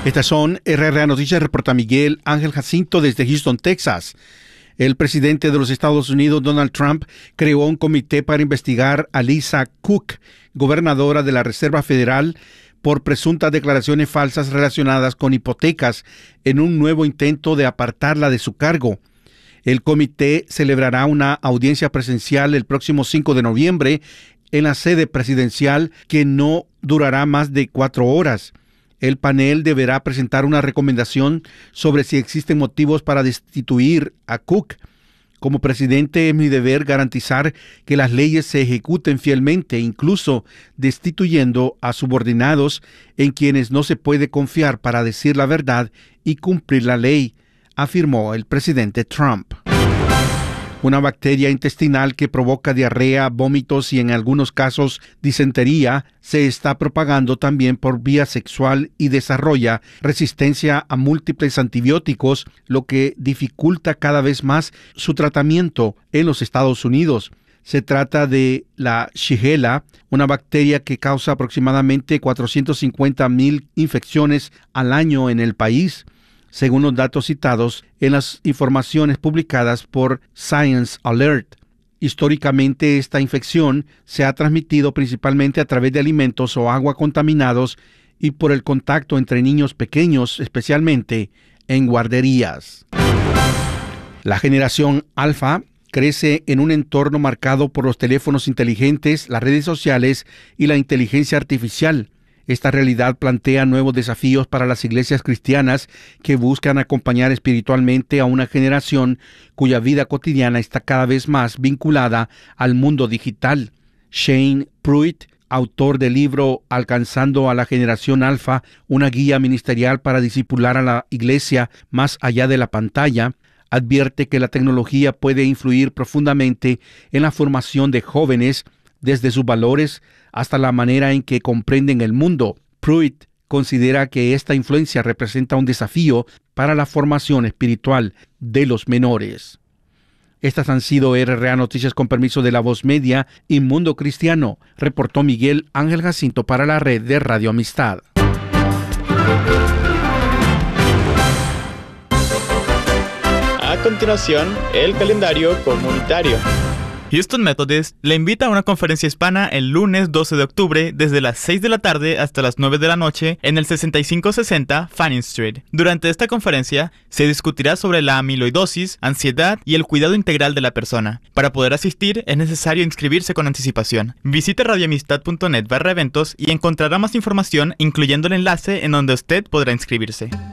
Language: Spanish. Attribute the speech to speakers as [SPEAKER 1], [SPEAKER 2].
[SPEAKER 1] Estas son RRA Noticias, reporta Miguel Ángel Jacinto desde Houston, Texas. El presidente de los Estados Unidos, Donald Trump, creó un comité para investigar a Lisa Cook, gobernadora de la Reserva Federal, por presuntas declaraciones falsas relacionadas con hipotecas en un nuevo intento de apartarla de su cargo. El comité celebrará una audiencia presencial el próximo 5 de noviembre en la sede presidencial que no durará más de 4 horas. El panel deberá presentar una recomendación sobre si existen motivos para destituir a Cook. Como presidente, es mi deber garantizar que las leyes se ejecuten fielmente, incluso destituyendo a subordinados en quienes no se puede confiar para decir la verdad y cumplir la ley, afirmó el presidente Trump. Una bacteria intestinal que provoca diarrea, vómitos y en algunos casos disentería se está propagando también por vía sexual y desarrolla resistencia a múltiples antibióticos, lo que dificulta cada vez más su tratamiento en los Estados Unidos. Se trata de la Shigella, una bacteria que causa aproximadamente 450,000 infecciones al año en el país, según los datos citados en las informaciones publicadas por Science Alert. Históricamente, esta infección se ha transmitido principalmente a través de alimentos o agua contaminados y por el contacto entre niños pequeños, especialmente en guarderías. La generación Alfa crece en un entorno marcado por los teléfonos inteligentes, las redes sociales y la inteligencia artificial. Esta realidad plantea nuevos desafíos para las iglesias cristianas que buscan acompañar espiritualmente a una generación cuya vida cotidiana está cada vez más vinculada al mundo digital. Shane Pruitt, autor del libro Alcanzando a la Generación Alfa, una guía ministerial para discipular a la iglesia más allá de la pantalla, advierte que la tecnología puede influir profundamente en la formación de jóvenes, desde sus valores hasta la manera en que comprenden el mundo. Pruitt considera que esta influencia representa un desafío para la formación espiritual de los menores. Estas han sido RRA Noticias con permiso de La Voz Media y Mundo Cristiano, reportó Miguel Ángel Jacinto para la red de Radio Amistad.
[SPEAKER 2] A continuación, el calendario comunitario.
[SPEAKER 3] Houston Methodist le invita a una conferencia hispana el lunes 12 de octubre desde las 6 de la tarde hasta las 9 de la noche en el 6560 Fanning Street. Durante esta conferencia se discutirá sobre la amiloidosis, ansiedad y el cuidado integral de la persona. Para poder asistir es necesario inscribirse con anticipación. Visite radioamistad.net/eventos y encontrará más información, incluyendo el enlace en donde usted podrá inscribirse.